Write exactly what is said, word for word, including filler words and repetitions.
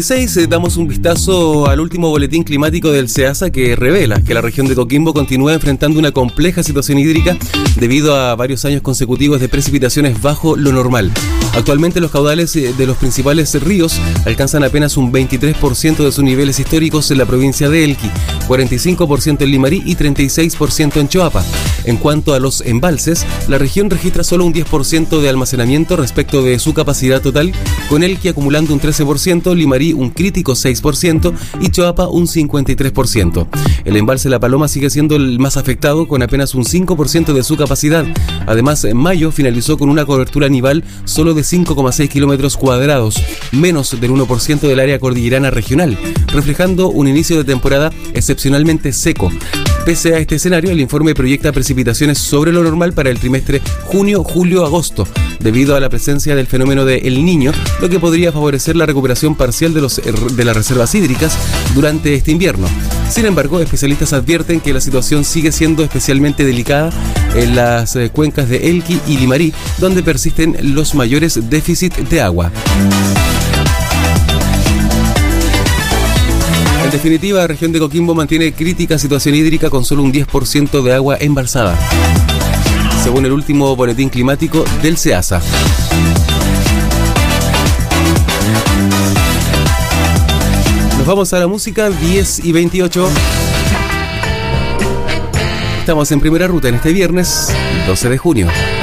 seis, eh, damos un vistazo al último boletín climático del SEASA, que revela que la región de Coquimbo continúa enfrentando una compleja situación hídrica debido a varios años consecutivos de precipitaciones bajo lo normal. Actualmente los caudales de los principales ríos alcanzan apenas un veintitrés por ciento de sus niveles históricos en la provincia de Elqui, cuarenta y cinco por ciento en Limarí y treinta y seis por ciento en Choapa. En cuanto a los embalses, la región registra solo un diez por ciento de almacenamiento respecto de su capacidad total, con Elqui acumulando un trece por ciento, Limarí un crítico seis por ciento y Choapa un cincuenta y tres por ciento. El embalse La Paloma sigue siendo el más afectado, con apenas un cinco por ciento de su capacidad. Además, en mayo finalizó con una cobertura nival solo de cinco coma seis kilómetros cuadrados, menos del uno por ciento del área cordillerana regional, reflejando un inicio de temporada excepcionalmente seco. Pese a este escenario, el informe proyecta precipitaciones sobre lo normal para el trimestre junio, julio, agosto, debido a la presencia del fenómeno de El Niño, lo que podría favorecer la recuperación parcial de, los, de las reservas hídricas durante este invierno. Sin embargo, especialistas advierten que la situación sigue siendo especialmente delicada en las eh, cuencas de Elqui y Limarí, donde persisten los mayores déficits de agua. En definitiva, la región de Coquimbo mantiene crítica situación hídrica con solo un diez por ciento de agua embalsada, según el último boletín climático del SEASA. Nos vamos a la música, diez y veintiocho. Estamos en Primera Ruta en este viernes doce de junio.